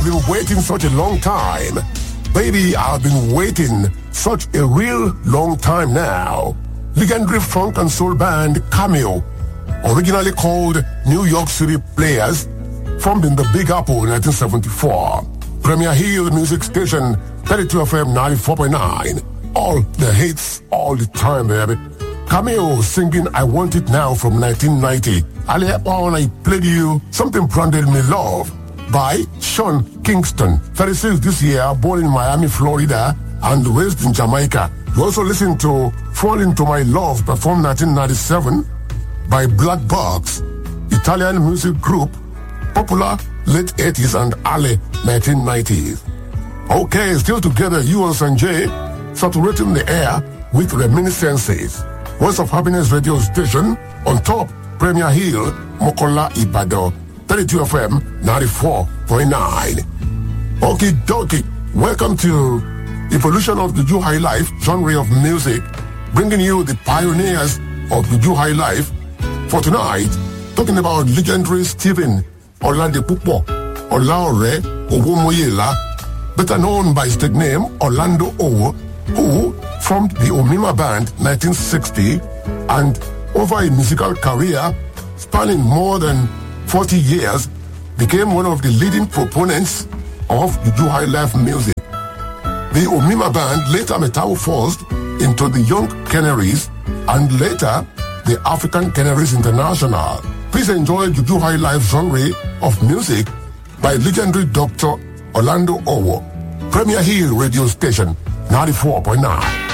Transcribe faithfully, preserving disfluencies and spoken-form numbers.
been waiting such a long time. Baby, I've been waiting such a real long time now. Legendary funk and soul band Cameo, originally called New York City Players, formed in the Big Apple in nineteen seventy-four. Premier Hill Music Station, thirty-two F M ninety-four point nine. All the hits, all the time, baby. Cameo singing I Want It Now from nineteen ninety. Earlier on, I played you Something Branded Me Love by Sean Kingston, thirty-six this year, born in Miami, Florida, and raised in Jamaica. You also listened to Fall Into My Love, performed nineteen ninety-seven by Black Box, Italian music group, popular late eighties and early nineteen nineties. Okay, still together, you and Sanjay, saturating the air with reminiscences. Voice of Happiness radio station, on top, Premier Hill, Mokola Ibadan, thirty-two F M ninety-four point nine. Okie dokie, welcome to Evolution of Juju High Life genre of music, bringing you the pioneers of Juju High Life. For tonight, talking about legendary Stephen Oladipupo Olaore Owomoyela, better known by his nickname Orlando O, who formed the Omima Band nineteen sixty and over a musical career spanning more than forty years, became one of the leading proponents of Juju High Life music. The Omima Band later metamorphosed into the Young Canaries and later the African Canaries International. Please enjoy Juju High Life genre of music by legendary Doctor Orlando Owo. Premier Hill radio station, ninety-four point nine.